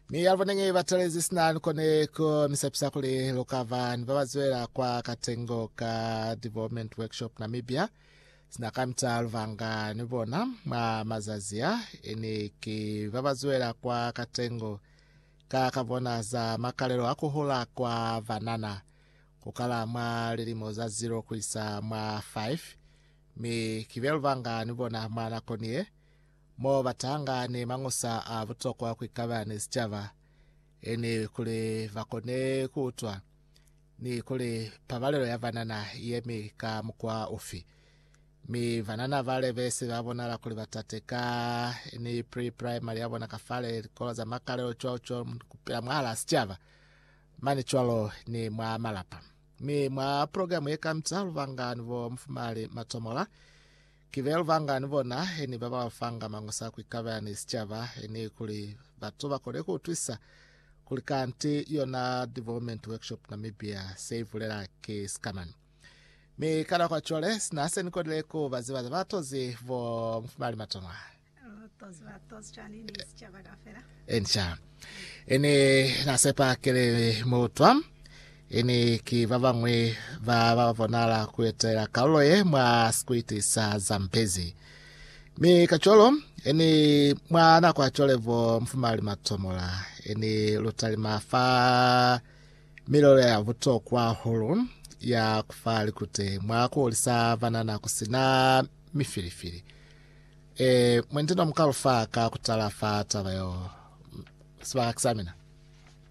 Mi alvanenge vatalezi sinan kone ko misepisa kule lokava nivavazwela kwa katengo ka development workshop Namibia. Sinakamta alvanga nivona ma mazazia eni ki vavazwela kwa katengo ka kavona za makalelo akuhula kwa vanana kukala mwa lilimo za 0 kulisa mwa 5 mi kivelvanga nivona mwana konie mo batanga ni mangusa avutokwa kwikava ni sichava eni kule vakone kutwa ni kule pavalelo ya vanana yemi ka mkwa ofi mi vanana vale vese vabonala kule batateka ni pre-primary yabona kafale kola za makalelo chocho kupila mwala sichava mani chwalo ni mwa malapa mi mwa programu yeka mtalu vanga nivo mfumali matomola kivel vanga nivona eni baba wafanga mangosa kwikava ni sichava eni kuli batuba kule kutwisa kuli kanti yona development workshop Namibia save lela ke skaman mi kada kwa chole sinase nikodele ko baziva vatozi vo mfumali matomola Tozi chani ni sichava gafera ensha eni nasepa kele mutwa eni ki vavamwe vavavonala kuetela kaloye mwa skwiti sa zampezi mi kacholo eni mwana kwa cholevo mfumali matomola eni lutali mafa milole ya vuto kwa hulu ya kufali kute mwako ulisa vanana kusina mifilifili mwendino mkalufa ka kutala fa tavayo siwa kisamina